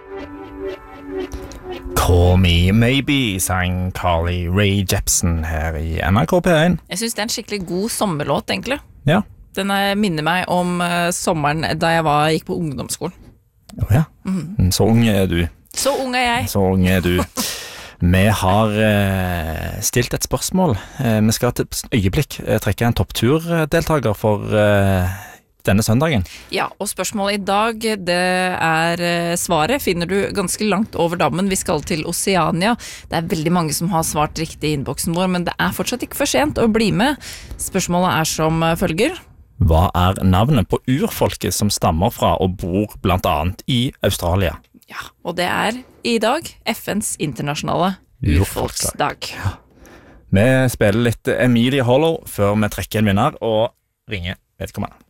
Call Me Maybe, sang Carly Rae Jepsen her i NRK P1. Jeg synes det en skikkelig god sommerlåt, egentlig. Ja. Den minner meg om sommeren da jeg gikk på ungdomsskolen. Ja. Så ung er du. Så ung er jeg. Så ung er du. Vi har stilt et spørsmål. Vi skal til et øyeblikk trekke en toppturdeltager for denne søndagen. Ja, og spørsmålet i dag, det svaret finner du ganske langt over dammen. Vi skal til Oceania. Det veldig mange som har svart riktig i innboksen vår, men det fortsatt ikke for sent å bli med. Spørsmålet som følger. Hva navnet på urfolket som stammer fra og bor blant annet i Australia? Ja, og det i dag FNs internasjonale urfolksdag. Ja. Vi spiller litt Emilie Hollow før vi trekker en vinner og ringer vedkommende.